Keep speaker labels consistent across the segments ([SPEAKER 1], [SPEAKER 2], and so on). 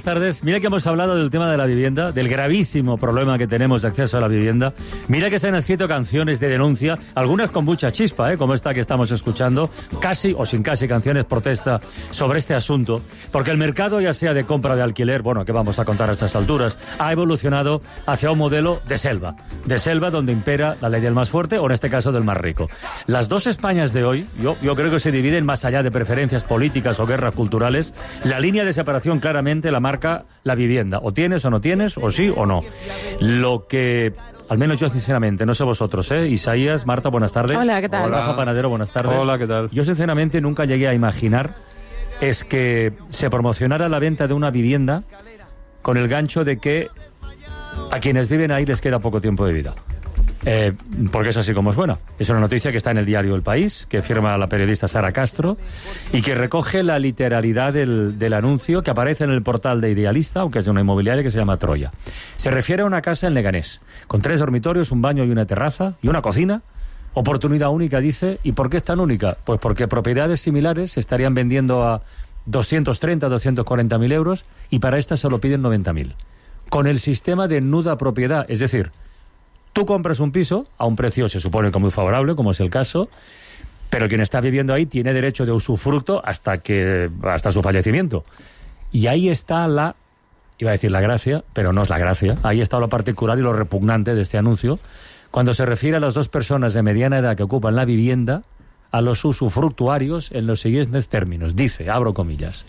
[SPEAKER 1] buenas tardes. Mira que hemos hablado del tema de la vivienda, del gravísimo problema que tenemos de acceso a la vivienda. Mira que se han escrito canciones de denuncia, algunas con mucha chispa, como esta que estamos escuchando, casi o sin casi canciones protesta sobre este asunto, porque el mercado, ya sea de compra o de alquiler, bueno, ¿qué vamos a contar a estas alturas?, ha evolucionado hacia un modelo de selva donde impera la ley del más fuerte, o en este caso del más rico. Las dos Españas de hoy, yo creo que se dividen más allá de preferencias políticas o guerras culturales. La línea de separación claramente la marca la vivienda. O tienes o no tienes, o sí o no. Lo que, al menos yo sinceramente, no sé vosotros, Isaías, Marta, buenas tardes.
[SPEAKER 2] Hola, ¿qué tal?
[SPEAKER 1] Rafa Panadero, buenas tardes.
[SPEAKER 3] Hola, ¿qué tal?
[SPEAKER 1] Yo sinceramente nunca llegué a imaginar es que se promocionara la venta de una vivienda con el gancho de que a quienes viven ahí les queda poco tiempo de vida. Porque es así como suena. Es una noticia que está en el diario El País, que firma la periodista Sara Castro, y que recoge la literalidad del anuncio que aparece en el portal de Idealista, aunque es de una inmobiliaria que se llama Troya. Se refiere a una casa en Leganés, con 3 dormitorios, un baño y una terraza, y una cocina. Oportunidad única, dice. ¿Y por qué es tan única? Pues porque propiedades similares se estarían vendiendo a 230, 240.000 euros, y para esta solo piden 90.000. Con el sistema de nuda propiedad, es decir, tú compras un piso a un precio, se supone que muy favorable, como es el caso, pero quien está viviendo ahí tiene derecho de usufructo hasta su fallecimiento. Y ahí está iba a decir la gracia, pero no es la gracia, ahí está lo particular y lo repugnante de este anuncio, cuando se refiere a las 2 personas de mediana edad que ocupan la vivienda, a los usufructuarios en los siguientes términos. Dice, abro comillas,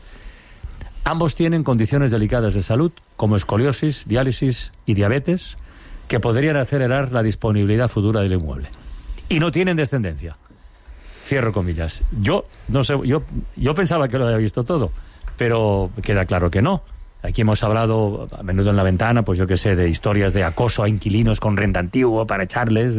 [SPEAKER 1] ambos tienen condiciones delicadas de salud, como escoliosis, diálisis y diabetes, que podrían acelerar la disponibilidad futura del inmueble. Y no tienen descendencia. Cierro comillas. Yo no sé, yo pensaba que lo había visto todo, pero queda claro que no. Aquí hemos hablado a menudo en La Ventana, pues yo qué sé, de historias de acoso a inquilinos con renta antigua para echarles,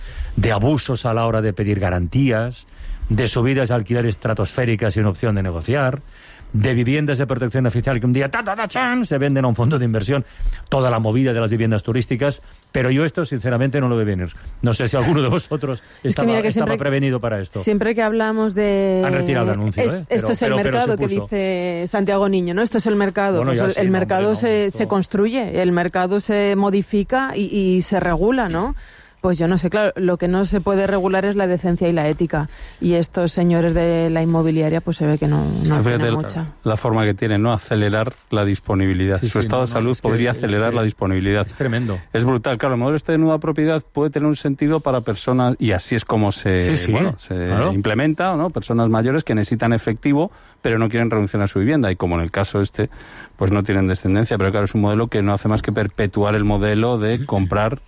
[SPEAKER 1] de abusos a la hora de pedir garantías, de subidas de alquiler estratosféricas sin opción de negociar, de viviendas de protección oficial que un día se venden a un fondo de inversión, toda la movida de las viviendas turísticas, pero yo esto sinceramente no lo veo venir. No sé si alguno de vosotros estaba prevenido para esto. Siempre
[SPEAKER 2] que hablamos de...
[SPEAKER 1] Han retirado el anuncio,
[SPEAKER 2] Esto es el mercado que dice Santiago Niño, ¿no? Esto es el mercado.
[SPEAKER 1] Bueno,
[SPEAKER 2] pues el mercado se construye, el mercado se modifica y se regula, ¿no? Pues yo no sé, claro, lo que no se puede regular es la decencia y la ética. Y estos señores de la inmobiliaria, pues se ve que no tienen mucha.
[SPEAKER 3] La forma que tienen, ¿no? Acelerar la disponibilidad. Su estado de salud podría acelerar la disponibilidad.
[SPEAKER 1] Es tremendo.
[SPEAKER 3] Es brutal. Claro, el modelo de nueva propiedad puede tener un sentido para personas, y así es como se implementa, ¿no? Personas mayores que necesitan efectivo, pero no quieren renunciar a su vivienda. Y como en el caso pues no tienen descendencia. Pero claro, es un modelo que no hace más que perpetuar el modelo de comprar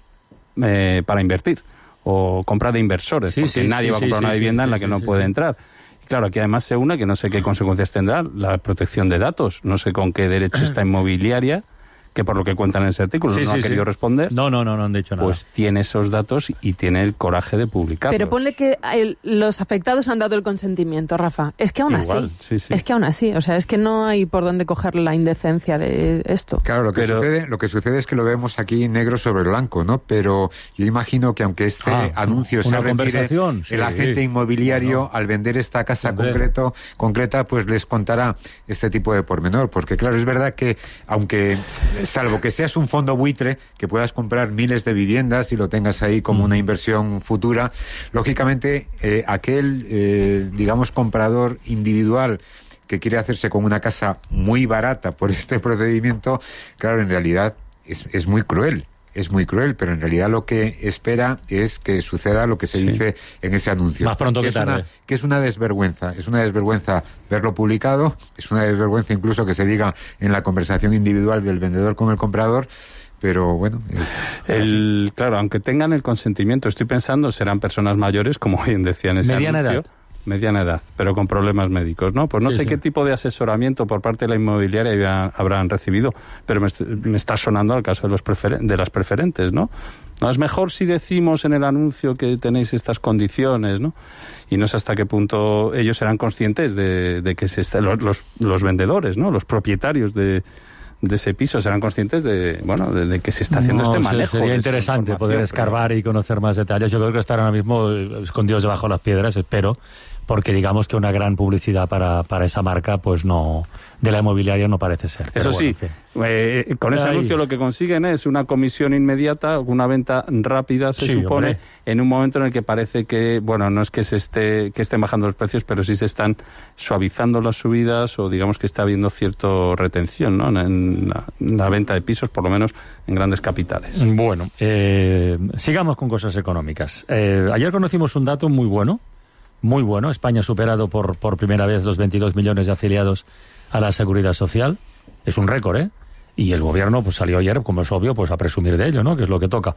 [SPEAKER 3] para invertir, o compra de inversores, porque nadie va a comprar una vivienda en la que no puede entrar. Y claro, aquí además se une que no sé qué consecuencias tendrá la protección de datos, no sé con qué derecho esta inmobiliaria, que por lo que cuentan en ese artículo no ha querido responder.
[SPEAKER 1] No han dicho nada.
[SPEAKER 3] Pues tiene esos datos y tiene el coraje de publicarlos.
[SPEAKER 2] Pero ponle que los afectados han dado el consentimiento, Rafa. Es que aún es que aún así, o sea, es que no hay por dónde coger la indecencia de esto.
[SPEAKER 4] Claro, lo que sucede es que lo vemos aquí negro sobre blanco, ¿no? Pero yo imagino que aunque este anuncio se retire, el agente inmobiliario al vender esta casa concreta, pues les contará este tipo de pormenor, porque claro, es verdad que aunque salvo que seas un fondo buitre, que puedas comprar miles de viviendas y lo tengas ahí como una inversión futura, lógicamente digamos, comprador individual que quiere hacerse con una casa muy barata por este procedimiento, claro, en realidad es muy cruel. Es muy cruel, pero en realidad lo que espera es que suceda lo que se dice en ese anuncio.
[SPEAKER 1] Más pronto que tarde.
[SPEAKER 4] Que es una desvergüenza. Es una desvergüenza verlo publicado, es una desvergüenza incluso que se diga en la conversación individual del vendedor con el comprador, pero bueno...
[SPEAKER 3] Claro, aunque tengan el consentimiento, estoy pensando, serán personas mayores, como bien decía en ese anuncio. Mediana edad, pero con problemas médicos, ¿no? Pues no sé qué tipo de asesoramiento por parte de la inmobiliaria habrán recibido, pero me está sonando al caso de las preferentes, ¿no? No es mejor si decimos en el anuncio que tenéis estas condiciones, ¿no? Y no sé hasta qué punto ellos serán conscientes de que los vendedores, ¿no? Los propietarios de ese piso serán conscientes de que se está haciendo este manejo.
[SPEAKER 1] Sería interesante poder escarbar y conocer más detalles. Yo creo que estarán ahora mismo escondidos debajo de las piedras, espero, porque digamos que una gran publicidad para esa marca, pues no, de la inmobiliaria no parece ser.
[SPEAKER 3] Eso sí, con ese anuncio lo que consiguen es una comisión inmediata, una venta rápida, se supone, en un momento en el que parece que, bueno, no es que estén bajando los precios, pero sí se están suavizando las subidas, o digamos que está habiendo cierta retención, ¿no?, en la venta de pisos, por lo menos en grandes capitales.
[SPEAKER 1] Bueno, sigamos con cosas económicas. Ayer conocimos un dato muy bueno. España ha superado por primera vez los 22 millones de afiliados a la Seguridad Social. Es un récord, ¿eh? Y el gobierno pues salió ayer, como es obvio, pues a presumir de ello, ¿no?, que es lo que toca.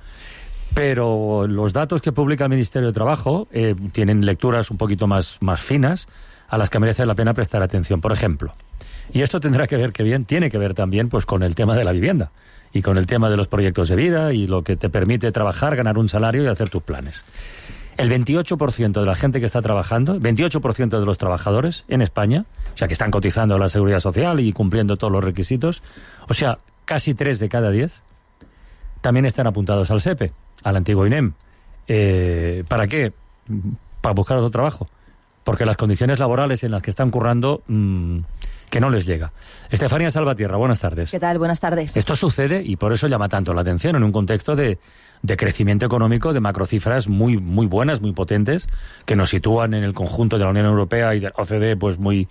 [SPEAKER 1] Pero los datos que publica el Ministerio de Trabajo tienen lecturas un poquito más finas, a las que merece la pena prestar atención. Por ejemplo, y esto tiene que ver también pues con el tema de la vivienda y con el tema de los proyectos de vida y lo que te permite trabajar, ganar un salario y hacer tus planes. El 28% de la gente que está trabajando, 28% de los trabajadores en España, o sea, que están cotizando a la Seguridad Social y cumpliendo todos los requisitos, o sea, casi 3 de cada 10, también están apuntados al SEPE, al antiguo INEM. ¿Para qué? Para buscar otro trabajo. Porque las condiciones laborales en las que están currando, que no les llega. Estefanía Salvatierra, buenas tardes.
[SPEAKER 5] ¿Qué tal? Buenas tardes.
[SPEAKER 1] Esto sucede, y por eso llama tanto la atención, en un contexto de crecimiento económico, de macrocifras muy buenas, muy potentes, que nos sitúan en el conjunto de la Unión Europea y de la OCDE pues muy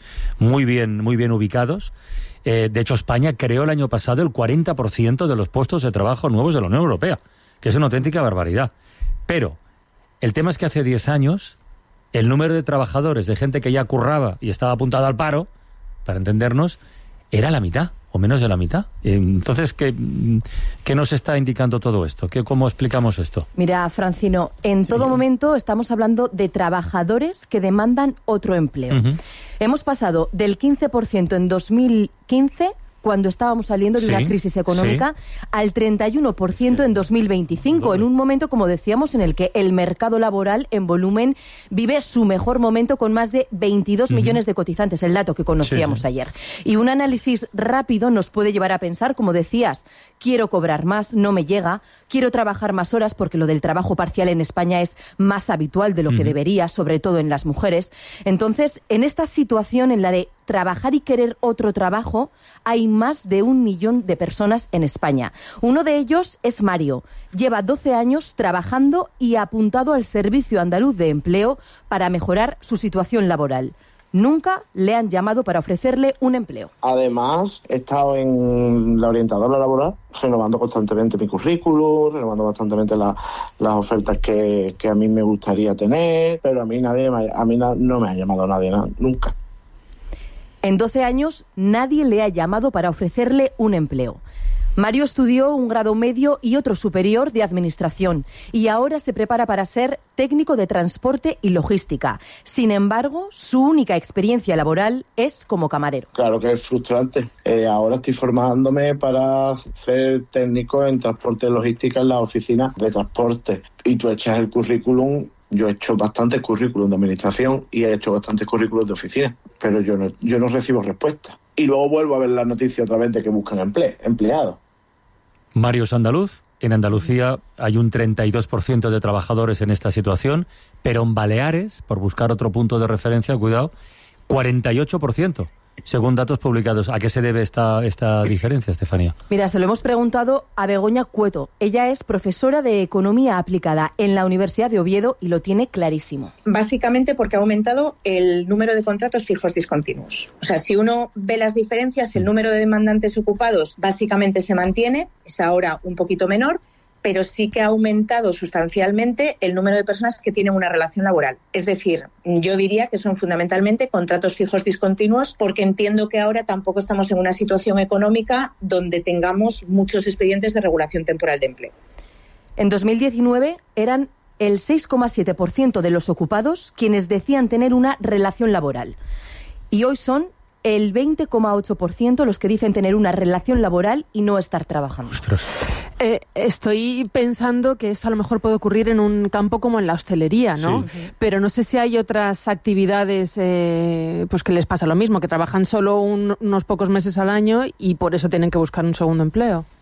[SPEAKER 1] bien ubicados. De hecho, España creó el año pasado el 40% de los puestos de trabajo nuevos de la Unión Europea, que es una auténtica barbaridad. Pero el tema es que hace 10 años el número de trabajadores, de gente que ya curraba y estaba apuntada al paro, para entendernos, era la mitad, o menos de la mitad. Entonces, ¿qué nos está indicando todo esto? ¿Cómo explicamos esto?
[SPEAKER 5] Mira, Francino, en todo momento estamos hablando de trabajadores que demandan otro empleo. Hemos pasado del 15% en 2015, cuando estábamos saliendo de una crisis económica, al 31% en 2025, en un momento, como decíamos, en el que el mercado laboral en volumen vive su mejor momento con más de 22 millones de cotizantes, el dato que conocíamos ayer. Y un análisis rápido nos puede llevar a pensar, como decías, quiero cobrar más, no me llega, quiero trabajar más horas, porque lo del trabajo parcial en España es más habitual de lo que debería, sobre todo en las mujeres. Entonces, en esta situación en la de trabajar y querer otro trabajo, hay más de 1 millón de personas en España. Uno de ellos es Mario. Lleva 12 años trabajando y apuntado al Servicio Andaluz de Empleo para mejorar su situación laboral. Nunca le han llamado para ofrecerle un empleo.
[SPEAKER 6] Además, he estado en la orientadora laboral, renovando constantemente mi currículum, renovando constantemente las ofertas que a mí me gustaría tener, pero a mí no me ha llamado nadie, nunca.
[SPEAKER 5] En 12 años nadie le ha llamado para ofrecerle un empleo. Mario estudió un grado medio y otro superior de administración y ahora se prepara para ser técnico de transporte y logística. Sin embargo, su única experiencia laboral es como camarero.
[SPEAKER 6] Claro que es frustrante. Ahora estoy formándome para ser técnico en transporte y logística en la oficina de transporte. Y tú echas el currículum. Yo he hecho bastantes currículums de administración y he hecho bastantes currículums de oficina, pero yo no recibo respuesta. Y luego vuelvo a ver las noticias otra vez de que buscan empleados.
[SPEAKER 1] Mario es andaluz. En Andalucía hay un 32% de trabajadores en esta situación, pero en Baleares, por buscar otro punto de referencia, cuidado, 48%. Según datos publicados. ¿A qué se debe esta diferencia, Estefanía?
[SPEAKER 5] Mira, se lo hemos preguntado a Begoña Cueto. Ella es profesora de Economía Aplicada en la Universidad de Oviedo y lo tiene clarísimo.
[SPEAKER 7] Básicamente porque ha aumentado el número de contratos fijos discontinuos. O sea, si uno ve las diferencias, el número de demandantes ocupados básicamente se mantiene, es ahora un poquito menor, pero sí que ha aumentado sustancialmente el número de personas que tienen una relación laboral. Es decir, yo diría que son fundamentalmente contratos fijos discontinuos, porque entiendo que ahora tampoco estamos en una situación económica donde tengamos muchos expedientes de regulación temporal de empleo.
[SPEAKER 5] En 2019 eran el 6,7% de los ocupados quienes decían tener una relación laboral. Y hoy son el 20,8% los que dicen tener una relación laboral y no estar trabajando.
[SPEAKER 2] Estoy pensando que esto a lo mejor puede ocurrir en un campo como en la hostelería, ¿no? Sí. Pero no sé si hay otras actividades pues que les pasa lo mismo, que trabajan solo unos pocos meses al año y por eso tienen que buscar un segundo empleo.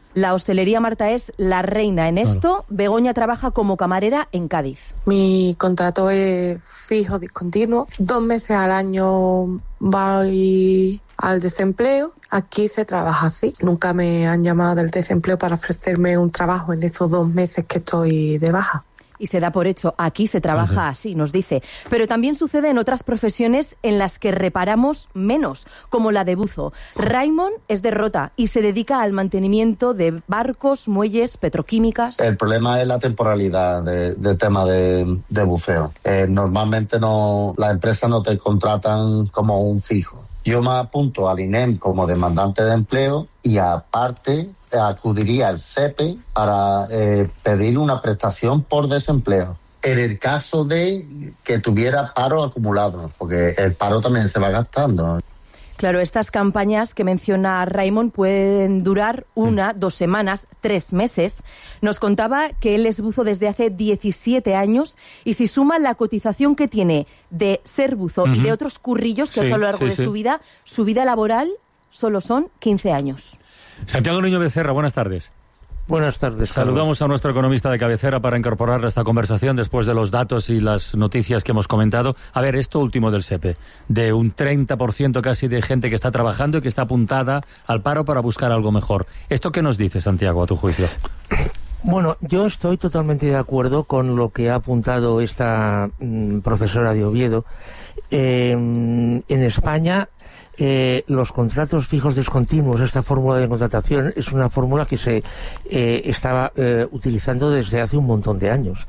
[SPEAKER 5] La hostelería, Marta, es la reina en esto. Begoña trabaja como camarera en Cádiz.
[SPEAKER 8] Mi contrato es fijo, discontinuo. 2 meses al año voy al desempleo. Aquí se trabaja así. Nunca me han llamado del desempleo para ofrecerme un trabajo en estos 2 meses que estoy de baja.
[SPEAKER 5] Y se da por hecho, aquí se trabaja así, nos dice. Pero también sucede en otras profesiones en las que reparamos menos, como la de buzo. Raymond es de Rota y se dedica al mantenimiento de barcos, muelles, petroquímicas.
[SPEAKER 9] El problema es la temporalidad del tema de buceo. Normalmente las empresas no te contratan como un fijo. Yo me apunto al INEM como demandante de empleo y aparte acudiría al SEPE para pedir una prestación por desempleo. En el caso de que tuviera paro acumulado, porque el paro también se va gastando.
[SPEAKER 5] Claro, estas campañas que menciona Raymond pueden durar 1, 2 semanas, 3 meses. Nos contaba que él es buzo desde hace 17 años y si suma la cotización que tiene de ser buzo y de otros currillos que ha hecho a lo largo de su vida laboral solo son 15 años.
[SPEAKER 1] Santiago Niño Becerra, buenas tardes.
[SPEAKER 10] Buenas tardes.
[SPEAKER 1] Saludamos a nuestro economista de cabecera para incorporarle a esta conversación después de los datos y las noticias que hemos comentado. A ver, esto último del SEPE, de un 30% casi de gente que está trabajando y que está apuntada al paro para buscar algo mejor. ¿Esto qué nos dice, Santiago, a tu juicio?
[SPEAKER 10] Bueno, yo estoy totalmente de acuerdo con lo que ha apuntado esta profesora de Oviedo. En España, los contratos fijos discontinuos, esta fórmula de contratación, es una fórmula que se estaba utilizando desde hace un montón de años,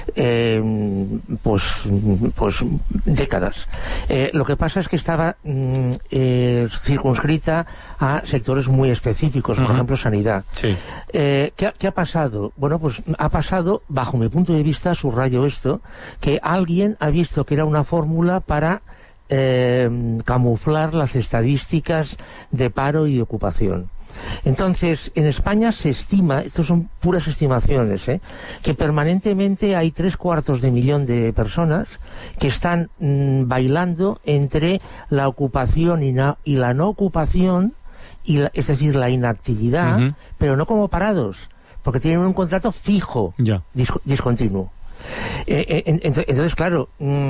[SPEAKER 10] pues décadas. Lo que pasa es que estaba circunscrita a sectores muy específicos, por ejemplo, sanidad. Sí. ¿Qué ha pasado? Bueno, pues ha pasado, bajo mi punto de vista, subrayo esto, que alguien ha visto que era una fórmula para camuflar las estadísticas de paro y de ocupación. Entonces, en España se estima, estos son puras estimaciones, que permanentemente hay 3/4 de personas que están bailando entre la ocupación y la no ocupación, es decir, la inactividad, pero no como parados, porque tienen un contrato fijo, discontinuo. Entonces, claro,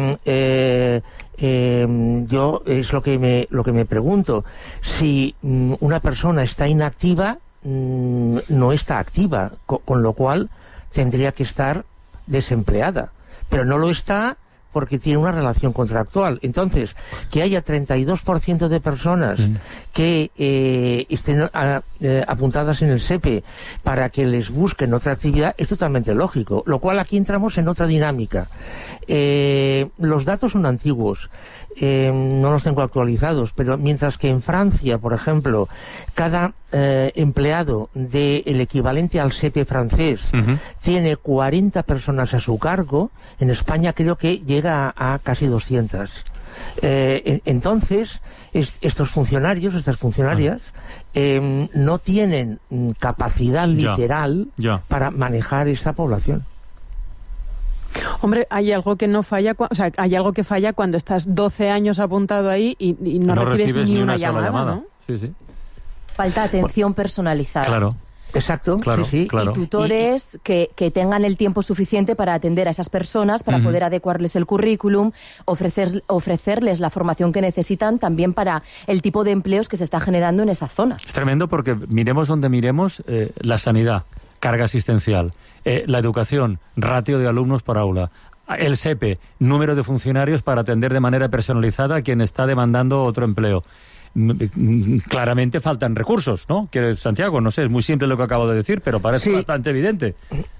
[SPEAKER 10] yo es lo que me pregunto, si una persona está inactiva, no está activa, con lo cual tendría que estar desempleada, pero no lo está porque tiene una relación contractual. Entonces, que haya 32% de personas que estén apuntadas en el SEPE para que les busquen otra actividad es totalmente lógico, lo cual aquí entramos en otra dinámica. Los datos son antiguos, no los tengo actualizados, pero mientras que en Francia, por ejemplo, cada empleado del equivalente al SEPE francés tiene 40 personas a su cargo, en España creo que llega a casi 200. Entonces, estos funcionarios, estas funcionarias, no tienen capacidad literal para manejar esta población.
[SPEAKER 2] Hombre, hay algo que no falla, hay algo que falla cuando estás 12 años apuntado ahí y no recibes ni una llamada, ¿no?
[SPEAKER 1] Sí, sí.
[SPEAKER 5] Falta atención personalizada.
[SPEAKER 1] Claro.
[SPEAKER 10] Exacto, claro, sí.
[SPEAKER 5] Claro. Y tutores que tengan el tiempo suficiente para atender a esas personas, para poder adecuarles el currículum, ofrecerles la formación que necesitan también para el tipo de empleos que se está generando en esa zona.
[SPEAKER 1] Es tremendo porque miremos donde miremos, la sanidad, carga asistencial, la educación, ratio de alumnos por aula, el SEPE, número de funcionarios para atender de manera personalizada a quien está demandando otro empleo. Claramente faltan recursos, ¿no? Que Santiago, no sé, es muy simple lo que acabo de decir, pero parece bastante evidente.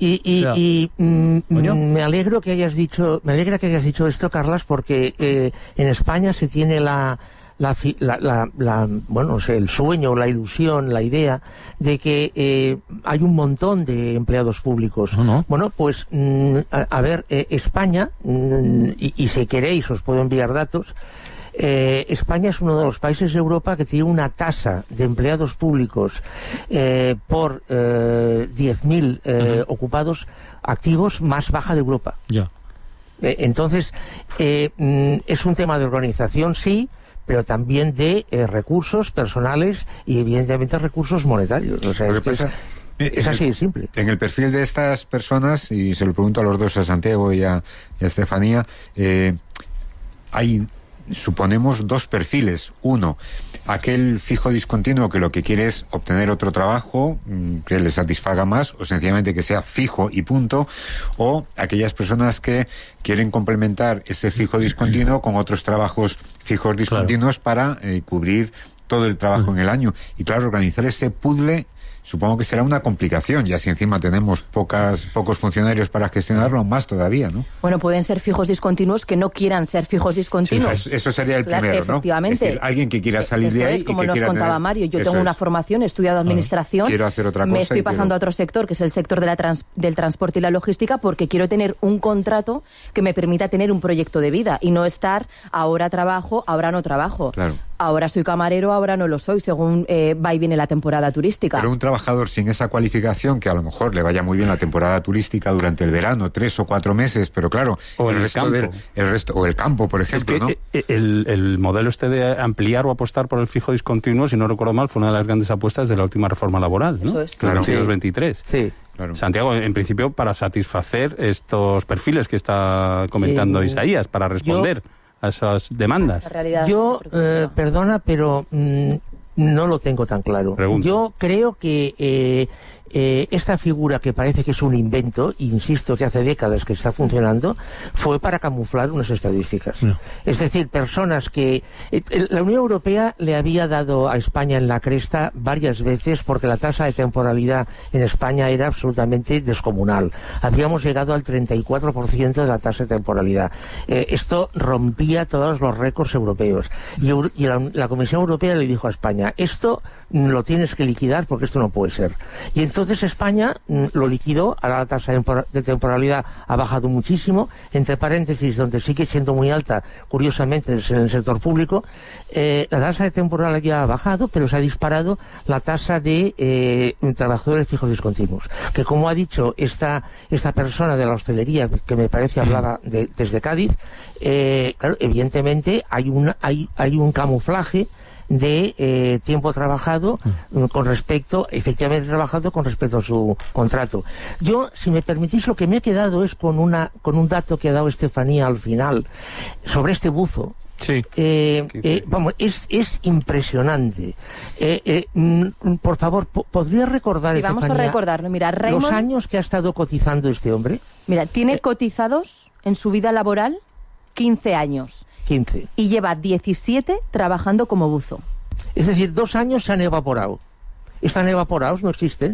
[SPEAKER 10] Me alegra que hayas dicho esto, Carlas, porque en España se tiene el sueño, la ilusión, la idea de que hay un montón de empleados públicos. Bueno, pues España, y si queréis os puedo enviar datos. España es uno de los países de Europa que tiene una tasa de empleados públicos por 10.000 ocupados activos más baja de Europa. Entonces, es un tema de organización, sí, pero también de recursos personales y evidentemente recursos monetarios. O sea, Es así de simple.
[SPEAKER 4] En el perfil de estas personas, y se lo pregunto a los dos, a Santiago y a Estefanía, hay, suponemos, dos perfiles. Uno, aquel fijo discontinuo que lo que quiere es obtener otro trabajo que le satisfaga más, o sencillamente que sea fijo y punto, o aquellas personas que quieren complementar ese fijo discontinuo con otros trabajos fijos discontinuos para cubrir todo el trabajo en el año. Y claro, organizar ese puzzle supongo que será una complicación, ya si encima tenemos pocos funcionarios para gestionarlo, más todavía, ¿no?
[SPEAKER 5] Bueno, pueden ser fijos discontinuos que no quieran ser fijos discontinuos.
[SPEAKER 4] Sí, eso sería el primero,
[SPEAKER 5] efectivamente.
[SPEAKER 4] ¿no? Es decir, alguien que quiera salir de ahí.
[SPEAKER 5] Es como nos contaba Mario. Yo tengo una formación, he estudiado administración.
[SPEAKER 4] Quiero hacer otra cosa.
[SPEAKER 5] Me estoy pasando a otro sector, que es el sector del transporte y la logística, porque quiero tener un contrato que me permita tener un proyecto de vida y no estar ahora trabajo, ahora no trabajo.
[SPEAKER 4] Claro.
[SPEAKER 5] Ahora soy camarero, ahora no lo soy, según va y viene la temporada turística.
[SPEAKER 4] Pero un trabajador sin esa cualificación, que a lo mejor le vaya muy bien la temporada turística durante el verano, 3 o 4 meses, pero claro,
[SPEAKER 3] o el
[SPEAKER 4] resto o el campo, por ejemplo,
[SPEAKER 3] es que, ¿no? El modelo de ampliar o apostar por el fijo discontinuo, si no recuerdo mal, fue una de las grandes apuestas de la última reforma laboral, ¿no?
[SPEAKER 5] Eso es.
[SPEAKER 3] Claro. 22-23.
[SPEAKER 10] Sí.
[SPEAKER 3] Claro. Santiago, en principio, para satisfacer estos perfiles que está comentando Isaías, para responder a esas demandas.
[SPEAKER 10] Yo, perdona, pero no lo tengo tan claro.
[SPEAKER 3] Pregunta.
[SPEAKER 10] Yo creo que esta figura, que parece que es un invento, insisto que hace décadas que está funcionando, fue para camuflar unas estadísticas. No. Es decir, personas que... la Unión Europea le había dado a España en la cresta varias veces porque la tasa de temporalidad en España era absolutamente descomunal. Habíamos llegado al 34% de la tasa de temporalidad. Esto rompía todos los récords europeos. Y la Comisión Europea le dijo a España, esto lo tienes que liquidar porque esto no puede ser. Y entonces España lo liquidó. Ahora la tasa de temporalidad ha bajado muchísimo, entre paréntesis, donde sigue siendo muy alta, curiosamente, es en el sector público. La tasa de temporalidad ha bajado, pero se ha disparado la tasa de trabajadores fijos discontinuos, que, como ha dicho esta persona de la hostelería, que me parece hablaba desde Cádiz, claro, evidentemente hay un camuflaje de tiempo trabajado efectivamente trabajado con respecto a su contrato. Yo, si me permitís, lo que me he quedado es con un dato que ha dado Estefanía al final sobre este buzo.
[SPEAKER 3] Sí.
[SPEAKER 10] Vamos, es impresionante. Por favor, ¿podría recordar,
[SPEAKER 5] Estefanía, vamos a recordarlo. Mira, Raymond,
[SPEAKER 10] los años que ha estado cotizando este hombre?
[SPEAKER 5] Mira, tiene cotizados en su vida laboral 15 años.
[SPEAKER 10] 15.
[SPEAKER 5] Y lleva 17 trabajando como buzo.
[SPEAKER 10] Es decir, 2 años se han evaporado. ¿Están evaporados? ¿No existen?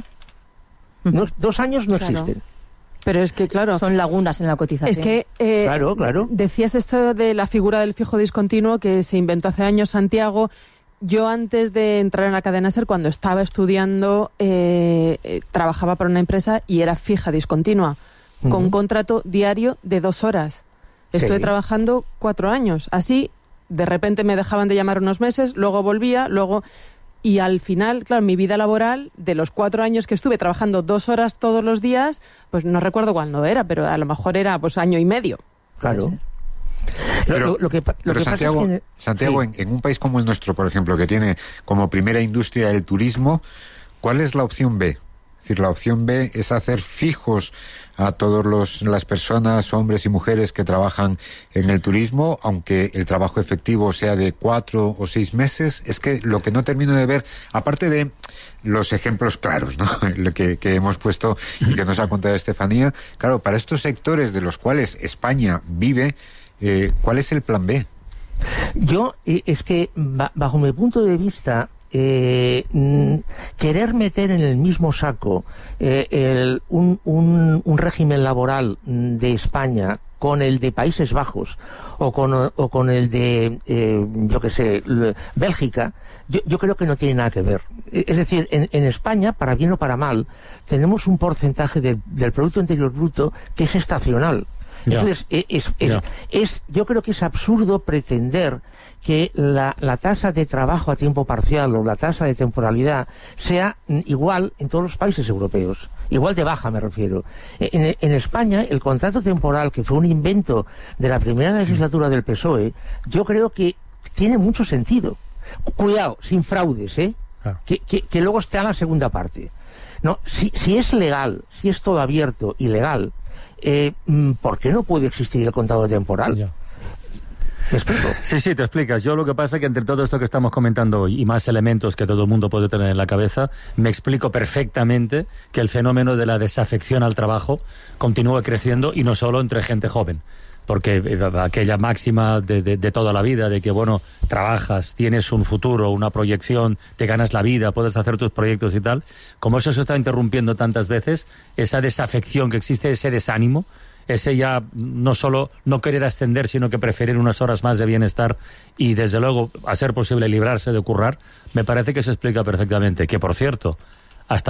[SPEAKER 10] 2 años no existen.
[SPEAKER 2] Pero es que, claro...
[SPEAKER 5] Son lagunas en la cotización.
[SPEAKER 2] Es que...
[SPEAKER 10] claro.
[SPEAKER 2] Decías esto de la figura del fijo discontinuo que se inventó hace años, Santiago. Yo, antes de entrar en la cadena SER, cuando estaba estudiando, trabajaba para una empresa y era fija discontinua, con contrato diario de 2 horas. Estuve trabajando 4 años. Así, de repente me dejaban de llamar unos meses, luego volvía, y al final, claro, mi vida laboral, de los 4 años que estuve trabajando 2 horas todos los días, pues no recuerdo cuándo era, pero a lo mejor era pues año y medio.
[SPEAKER 10] Claro.
[SPEAKER 4] Pero Santiago, en un país como el nuestro, por ejemplo, que tiene como primera industria el turismo, ¿cuál es la opción B? Es decir, la opción B es hacer fijos a todas las personas, hombres y mujeres que trabajan en el turismo, aunque el trabajo efectivo sea de 4 o 6 meses. Es que lo que no termino de ver, aparte de los ejemplos claros, ¿no?, que hemos puesto y que nos ha contado Estefanía, claro, para estos sectores de los cuales España vive, ¿cuál es el plan B?
[SPEAKER 10] Yo, es que, bajo mi punto de vista, querer meter en el mismo saco un régimen laboral de España con el de Países Bajos o con el de yo qué sé, Bélgica, yo creo que no tiene nada que ver. Es decir, en España, para bien o para mal, tenemos un porcentaje del Producto Interior Bruto que es estacional. Entonces, yo creo que es absurdo pretender que la tasa de trabajo a tiempo parcial o la tasa de temporalidad sea igual en todos los países europeos. Igual de baja, me refiero. En España, el contrato temporal, que fue un invento de la primera legislatura del PSOE, yo creo que tiene mucho sentido. Cuidado, sin fraudes, que luego está la segunda parte. No, si es legal, si es todo abierto y legal, ¿por qué no puede existir el contado temporal?
[SPEAKER 1] Ya.
[SPEAKER 10] ¿Me explico?
[SPEAKER 1] Sí, te explicas. Yo lo que pasa es que entre todo esto que estamos comentando hoy y más elementos que todo el mundo puede tener en la cabeza, me explico perfectamente que el fenómeno de la desafección al trabajo continúe creciendo, y no solo entre gente joven. Porque aquella máxima de toda la vida, de que, bueno, trabajas, tienes un futuro, una proyección, te ganas la vida, puedes hacer tus proyectos y tal, como eso se está interrumpiendo tantas veces, esa desafección que existe, ese desánimo, ese ya no solo no querer ascender, sino que preferir unas horas más de bienestar y, desde luego, a ser posible librarse de currar, me parece que se explica perfectamente. Que, por cierto, hasta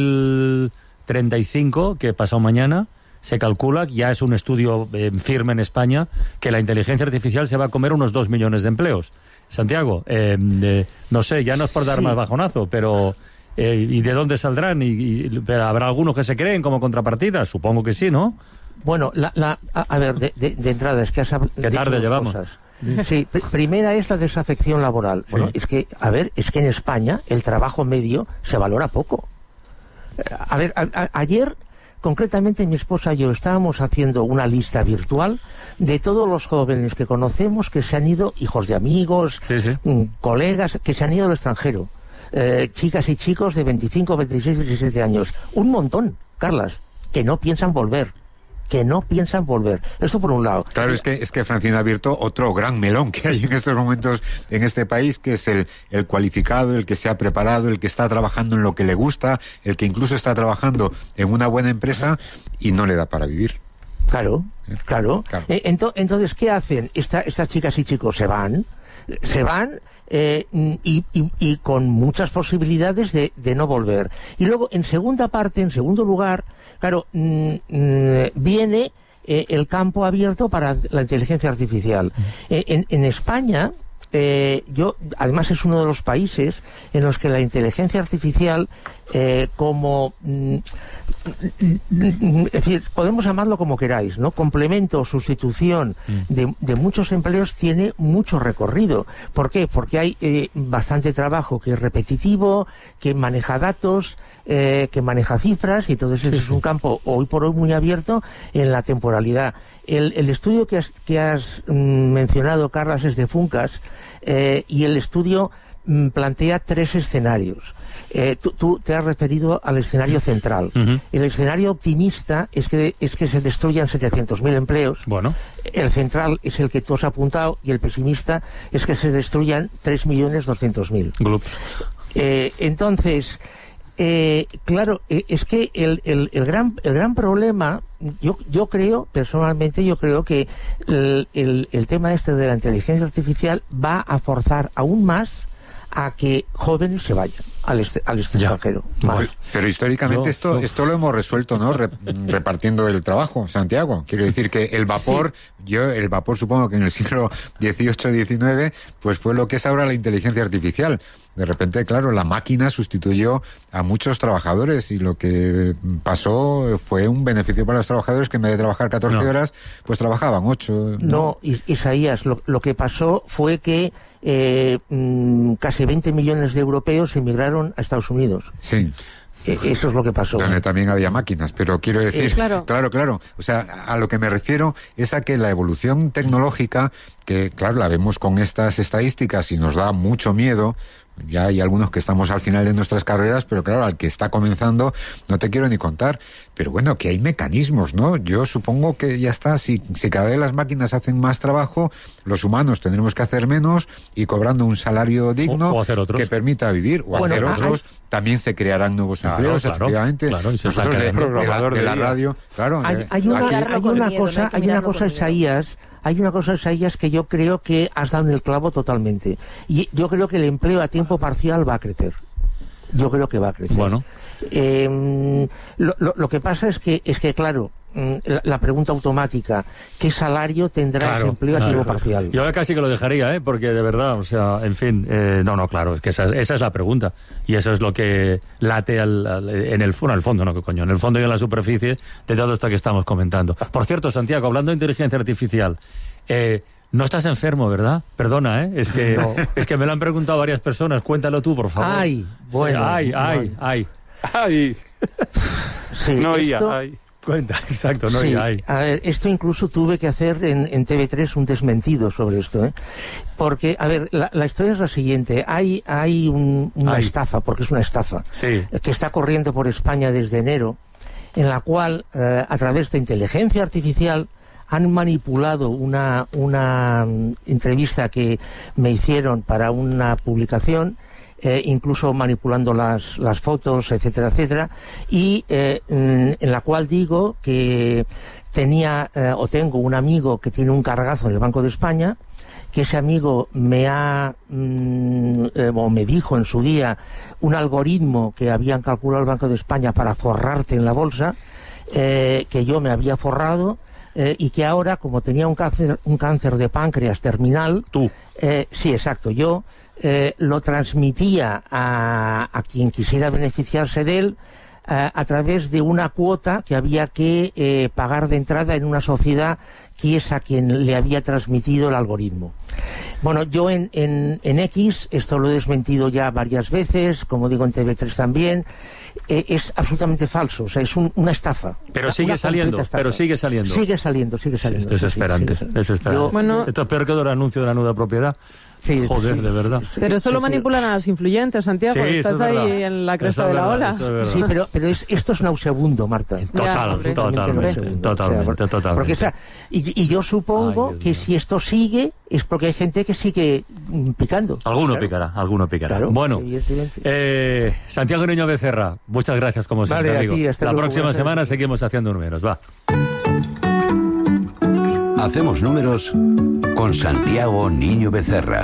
[SPEAKER 1] 2035, que pasado mañana, se calcula, ya es un estudio firme en España, que la inteligencia artificial se va a comer unos 2 millones de empleos. Santiago, no sé, ya no es por dar más bajonazo, pero ¿y de dónde saldrán? Pero ¿habrá algunos que se creen como contrapartida? Supongo que sí, ¿no?
[SPEAKER 10] Bueno, a ver, de entrada, es que has
[SPEAKER 1] ¿qué tarde llevamos?
[SPEAKER 10] Cosas. Sí, primera es la desafección laboral. Bueno, es que en España el trabajo medio se valora poco. A ver, ayer, concretamente, mi esposa y yo estábamos haciendo una lista virtual de todos los jóvenes que conocemos que se han ido, hijos de amigos, colegas, que se han ido al extranjero. Chicas y chicos de 25, 26, 27 años. Un montón, Carlas, que no piensan volver. Eso por un lado.
[SPEAKER 4] Claro, es que Francina ha abierto otro gran melón que hay en estos momentos en este país, que es el cualificado, el que se ha preparado, el que está trabajando en lo que le gusta, el que incluso está trabajando en una buena empresa y no le da para vivir.
[SPEAKER 10] Claro. Entonces, ¿qué hacen? Estas chicas y chicos se van y con muchas posibilidades de no volver. Y luego, en segundo lugar, claro, viene el campo abierto para la inteligencia artificial. En España, además es uno de los países en los que la inteligencia artificial, es decir, podemos llamarlo como queráis, ¿no? Complemento o sustitución de muchos empleos, tiene mucho recorrido. ¿Por qué? Porque hay bastante trabajo que es repetitivo, que maneja datos, que maneja cifras, y entonces ese es un campo hoy por hoy muy abierto en la temporalidad. El estudio que has mencionado, Carlas, es de Funcas, y el estudio plantea 3 escenarios. Tú te has referido al escenario central. El escenario optimista es que se destruyan 700.000 empleos.
[SPEAKER 1] Bueno.
[SPEAKER 10] El central es el que tú has apuntado, y el pesimista es que se destruyan 3.200.000. Entonces, claro, es que el gran problema, yo creo, personalmente, que el tema este de la inteligencia artificial va a forzar aún más a que jóvenes se vayan al extranjero.
[SPEAKER 4] Pero históricamente esto lo hemos resuelto, ¿no? Repartiendo el trabajo, Santiago. Quiero decir que el vapor, el vapor supongo que en el siglo XVIII-XIX, pues fue lo que es ahora la inteligencia artificial. De repente, claro, la máquina sustituyó a muchos trabajadores, y lo que pasó fue un beneficio para los trabajadores, que en vez de trabajar 14 horas, pues trabajaban 8.
[SPEAKER 10] No, Isaías, lo que pasó fue que casi 20 millones de europeos emigraron a Estados Unidos.
[SPEAKER 4] Sí.
[SPEAKER 10] Eso es lo que pasó.
[SPEAKER 4] Donde también había máquinas, pero quiero decir... Claro. O sea, a lo que me refiero es a que la evolución tecnológica, que claro, la vemos con estas estadísticas y nos da mucho miedo. Ya hay algunos que estamos al final de nuestras carreras, pero claro, al que está comenzando no te quiero ni contar. Pero bueno, que hay mecanismos, ¿no? Yo supongo que ya está, si cada vez las máquinas hacen más trabajo, los humanos tendremos que hacer menos, y cobrando un salario digno
[SPEAKER 1] o hacer otros,
[SPEAKER 4] que permita vivir, o hacer otros. También se crearán nuevos empleos, efectivamente.
[SPEAKER 1] Claro, y
[SPEAKER 4] nosotros de la radio, claro.
[SPEAKER 10] Hay una cosa, Isaías. Hay una cosa, Isaías, que yo creo que has dado en el clavo totalmente. Y yo creo que el empleo a tiempo parcial va a crecer. Yo creo que va a crecer.
[SPEAKER 1] Bueno.
[SPEAKER 10] Lo que pasa es que claro, la pregunta automática, ¿qué salario tendrá ese empleo a tiempo parcial?
[SPEAKER 1] Yo casi que lo dejaría, porque de verdad, o sea, en fin, claro, es que esa es la pregunta, y eso es lo que late en el fondo, no, ¿qué coño? En el fondo y en la superficie de todo esto que estamos comentando. Por cierto, Santiago, hablando de inteligencia artificial, No estás enfermo, ¿verdad? Perdona, ¿eh? Es que, no. Es que me lo han preguntado varias personas. Cuéntalo tú, por favor.
[SPEAKER 10] Ay, bueno.
[SPEAKER 1] Sí, ay.
[SPEAKER 10] Sí,
[SPEAKER 3] no
[SPEAKER 10] esto...
[SPEAKER 3] ay.
[SPEAKER 1] Cuenta, exacto, no
[SPEAKER 10] sí,
[SPEAKER 1] hay.
[SPEAKER 10] A ver, esto incluso tuve que hacer en TV3 un desmentido sobre esto, ¿eh? Porque, a ver, la historia es la siguiente. Hay una estafa, porque es una estafa, que está corriendo por España desde enero, en la cual, a través de inteligencia artificial, han manipulado una entrevista que me hicieron para una publicación, incluso manipulando las fotos, etcétera, etcétera, y en la cual digo que tengo un amigo que tiene un cargazo en el Banco de España, que ese amigo me dijo en su día un algoritmo que habían calculado el Banco de España para forrarte en la bolsa, que yo me había forrado, y que ahora, como tenía un cáncer de páncreas terminal...
[SPEAKER 1] Tú.
[SPEAKER 10] Sí, exacto, yo... lo transmitía a quien quisiera beneficiarse de él a través de una cuota que había que pagar de entrada en una sociedad que es a quien le había transmitido el algoritmo. Bueno, yo en X, esto lo he desmentido ya varias veces, como digo en TV3 también, es absolutamente falso, o sea, es una estafa.
[SPEAKER 1] Pero sigue saliendo, Sigue saliendo.
[SPEAKER 10] Esto
[SPEAKER 1] es desesperante, esto es peor que el anuncio de la nuda propiedad.
[SPEAKER 10] Sí,
[SPEAKER 1] joder, de verdad.
[SPEAKER 2] Pero solo manipulan a los influyentes, Santiago.
[SPEAKER 1] Sí,
[SPEAKER 2] Estás ahí en la cresta de la ola.
[SPEAKER 10] Sí, pero esto es nauseabundo, Marta.
[SPEAKER 1] Totalmente.
[SPEAKER 10] Porque, o sea, y yo supongo que si esto sigue es porque hay gente que sigue picando.
[SPEAKER 1] Alguno picará.
[SPEAKER 10] Claro,
[SPEAKER 1] bueno, Santiago Niño Becerra, muchas gracias como siempre, amigo. La próxima semana seguimos haciendo números, va.
[SPEAKER 11] Hacemos números con Santiago Niño Becerra.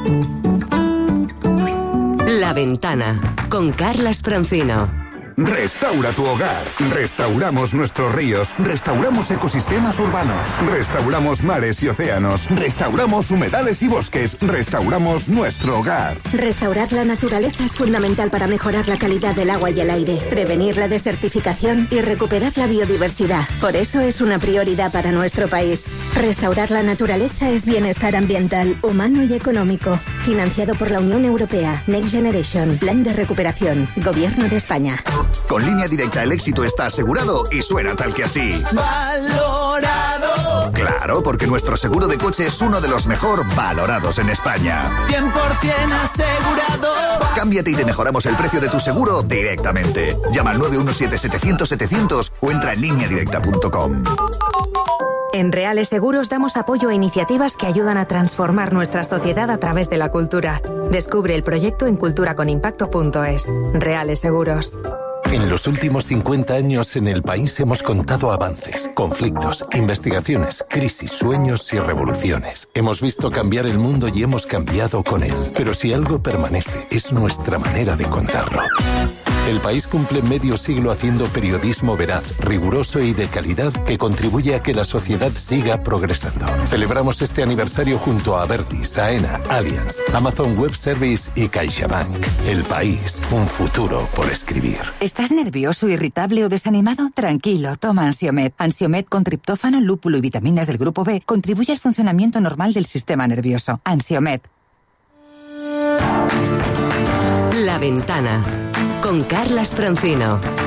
[SPEAKER 12] La Ventana, con Carlas Francino.
[SPEAKER 13] Restaura tu hogar. Restauramos nuestros ríos. Restauramos ecosistemas urbanos. Restauramos mares y océanos. Restauramos humedales y bosques. Restauramos nuestro hogar.
[SPEAKER 14] Restaurar la naturaleza es fundamental para mejorar la calidad del agua y el aire, prevenir la desertificación y recuperar la biodiversidad. Por eso es una prioridad para nuestro país. Restaurar la naturaleza es bienestar ambiental, humano y económico. Financiado por la Unión Europea. Next Generation. Plan de recuperación. Gobierno de España.
[SPEAKER 13] Con Línea Directa el éxito está asegurado y suena tal que así. ¡Valorado! Claro, porque nuestro seguro de coche es uno de los mejor valorados en España.
[SPEAKER 15] 100% asegurado.
[SPEAKER 13] Cámbiate y te mejoramos el precio de tu seguro directamente. Llama al 917-700-700 o entra en lineadirecta.com.
[SPEAKER 16] En Reales Seguros damos apoyo a iniciativas que ayudan a transformar nuestra sociedad a través de la cultura. Descubre el proyecto en culturaconimpacto.es. Reales Seguros.
[SPEAKER 17] En los últimos 50 años en el país hemos contado avances, conflictos, investigaciones, crisis, sueños y revoluciones. Hemos visto cambiar el mundo y hemos cambiado con él. Pero si algo permanece, es nuestra manera de contarlo. El país cumple medio siglo haciendo periodismo veraz, riguroso y de calidad que contribuye a que la sociedad siga progresando. Celebramos este aniversario junto a Abertis, Aena, Allianz, Amazon Web Service y CaixaBank. El país, un futuro por escribir.
[SPEAKER 18] ¿Estás nervioso, irritable o desanimado? Tranquilo, toma Ansiomed. Ansiomed con triptófano, lúpulo y vitaminas del grupo B contribuye al funcionamiento normal del sistema nervioso. Ansiomed.
[SPEAKER 12] La Ventana, con Carlas Francino.